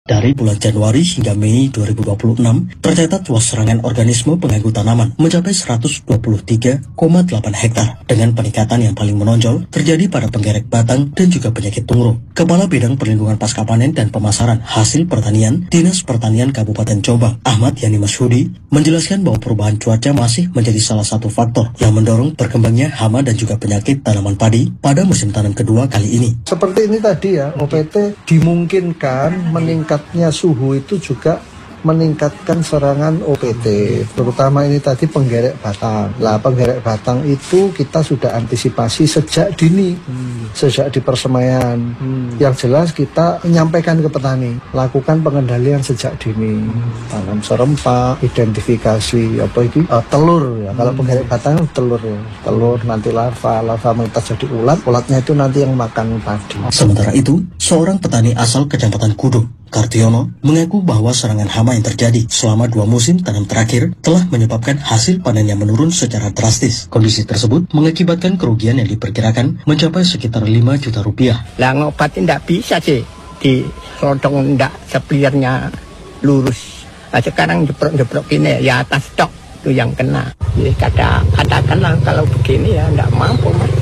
Dari bulan Januari hingga Mei 2026, tercatat luas serangan organisme pengganggu tanaman mencapai 123,8 hektar, dengan peningkatan yang paling menonjol terjadi pada penggerek batang dan juga penyakit tungro. Kepala Bidang Perlindungan Pasca Panen dan Pemasaran Hasil Pertanian Dinas Pertanian Kabupaten Jombang, Ahmad Yani Masyudi, menjelaskan bahwa perubahan cuaca masih menjadi salah satu faktor yang mendorong berkembangnya hama dan juga penyakit tanaman padi pada musim tanam kedua kali ini. Seperti ini tadi ya, OPT dimungkinkan meningkatnya suhu itu juga meningkatkan serangan OPT, terutama ini tadi penggerek batang. Lah penggerek batang itu kita sudah antisipasi sejak dini, sejak di persemaian. Yang jelas kita menyampaikan ke petani, lakukan pengendalian sejak dini, tanam serempak, identifikasi telur ya. Kalau penggerek batang telur nanti larva menetas jadi ulatnya itu nanti yang makan padi. Sementara itu, seorang petani asal Kecamatan Kudu, Kartiono, mengaku bahwa serangan hama yang terjadi selama 2 musim tanam terakhir telah menyebabkan hasil panennya menurun secara drastis. Kondisi tersebut mengakibatkan kerugian yang diperkirakan mencapai sekitar 5 juta rupiah. Lah ngobatin tidak bisa sih, disodong tidak sepliernya lurus. Nah, sekarang jeprok ini ya atas stok itu yang kena. Jadi katakanlah kalau begini ya tidak mampu mas.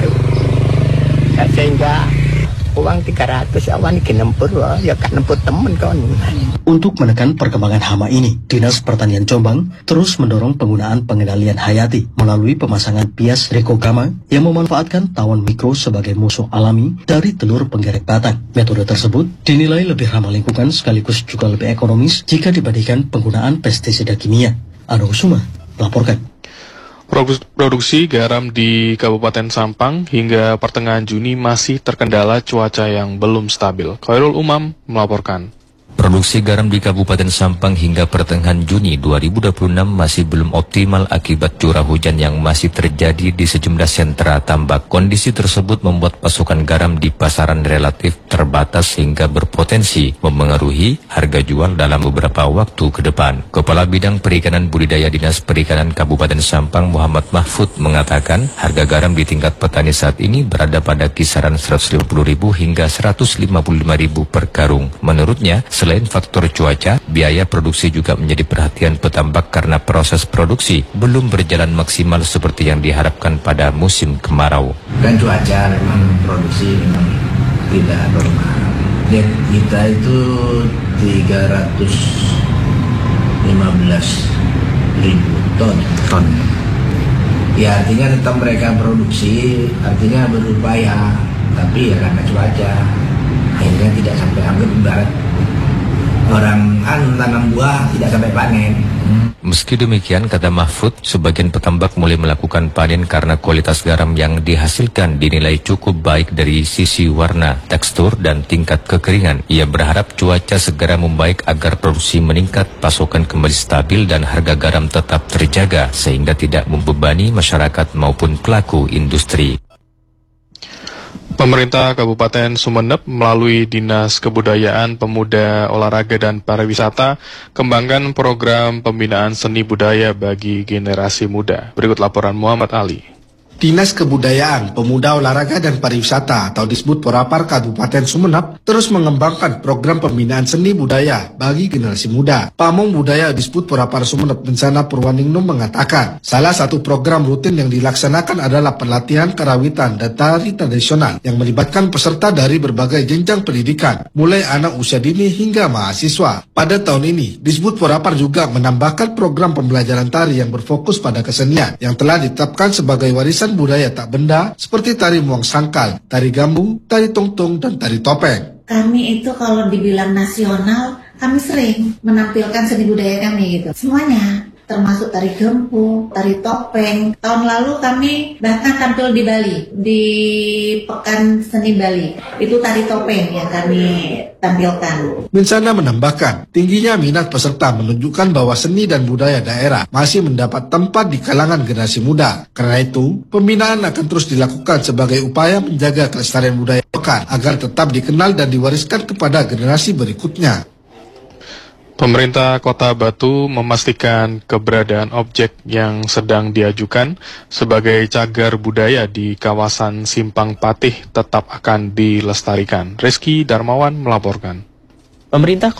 Ya, sehingga uang 300 awan nempur ya kan nempur temen kan. Untuk menekan perkembangan hama ini, Dinas Pertanian Jombang terus mendorong penggunaan pengendalian hayati melalui pemasangan bias Recogama yang memanfaatkan tawon mikro sebagai musuh alami dari telur penggerek batang. Metode tersebut dinilai lebih ramah lingkungan sekaligus juga lebih ekonomis jika dibandingkan penggunaan pestisida kimia. Anu Suma melaporkan. Produksi garam di Kabupaten Sampang hingga pertengahan Juni masih terkendala cuaca yang belum stabil. Khairul Umam melaporkan. Produksi garam di Kabupaten Sampang hingga pertengahan Juni 2026 masih belum optimal akibat curah hujan yang masih terjadi di sejumlah sentra tambak. Kondisi tersebut membuat pasokan garam di pasaran relatif terbatas hingga berpotensi memengaruhi harga jual dalam beberapa waktu ke depan. Kepala Bidang Perikanan Budidaya Dinas Perikanan Kabupaten Sampang Muhammad Mahfud mengatakan harga garam di tingkat petani saat ini berada pada kisaran 150.000 hingga 155.000 per karung. Menurutnya, selain faktor cuaca, biaya produksi juga menjadi perhatian petambak karena proses produksi belum berjalan maksimal seperti yang diharapkan pada musim kemarau. Dan cuaca memang produksi memang tidak normal. Kita itu 315.000 ton. Ya artinya tetap mereka produksi, artinya berupaya, tapi ya karena cuaca akhirnya tidak sampai anggap ibarat orang tanam buah tidak sampai panen. Meski demikian, kata Mahfud, sebagian petambak mulai melakukan panen karena kualitas garam yang dihasilkan dinilai cukup baik dari sisi warna, tekstur, dan tingkat kekeringan. Ia berharap cuaca segera membaik agar produksi meningkat, pasokan kembali stabil, dan harga garam tetap terjaga sehingga tidak membebani masyarakat maupun pelaku industri. Pemerintah Kabupaten Sumeneb melalui Dinas Kebudayaan, Pemuda, Olahraga, dan Pariwisata kembangkan program pembinaan seni budaya bagi generasi muda. Berikut laporan Muhammad Ali. Dinas Kebudayaan, Pemuda, Olahraga, dan Pariwisata atau Disbud Porapar Kabupaten Sumeneb terus mengembangkan program pembinaan seni budaya bagi generasi muda. Pamong Budaya Disbud Porapar Sumeneb Bencana Purwaningrum mengatakan, salah satu program rutin yang dilaksanakan adalah pelatihan karawitan dan tari tradisional yang melibatkan peserta dari berbagai jenjang pendidikan, mulai anak usia dini hingga mahasiswa. Pada tahun ini, Disbud Porapar juga menambahkan program pembelajaran tari yang berfokus pada kesenian yang telah ditetapkan sebagai warisan budaya tak benda seperti tari muang sangkal, tari gambung, tari tongtong, dan tari topeng. Kami itu kalau dibilang nasional, kami sering menampilkan seni budaya kami gitu. Semuanya, termasuk tari gempu, tari topeng. Tahun lalu kami bahkan tampil di Bali, di Pekan Seni Bali. Itu tari topeng yang kami tampilkan. Bencana menambahkan, tingginya minat peserta menunjukkan bahwa seni dan budaya daerah masih mendapat tempat di kalangan generasi muda. Karena itu, pembinaan akan terus dilakukan sebagai upaya menjaga kelestarian budaya lokal agar tetap dikenal dan diwariskan kepada generasi berikutnya. Pemerintah Kota Batu memastikan keberadaan objek yang sedang diajukan sebagai cagar budaya di kawasan Simpang Patih tetap akan dilestarikan. Rizky Darmawan melaporkan. Pemerintah